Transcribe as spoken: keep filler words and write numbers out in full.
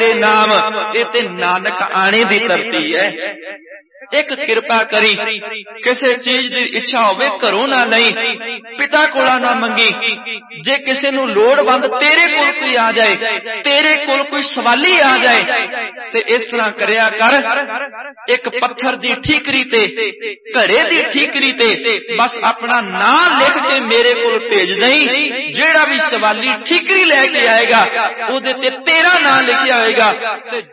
तेरे नाम, ये ते नानक आने दी धरती है। एक किरपा करी, किसी चीज की इच्छा होवे घरों ना लई, पिता कोला ना मंगी। जे किसी नूं लोड़वंद तेरे कोल कोई आ जाए, तेरे कोल कोई सवाली आ जाए, ते इस तरह करया कर, एक पत्थर दी ठीकरी ते, घड़े दी ठीकरी ते बस अपना नाम लिख के मेरे कोल भेज दई। जेड़ा भी सवाली ठीकरी लैके आएगा, ओदे ते तेरा नाम लिखिया होएगा।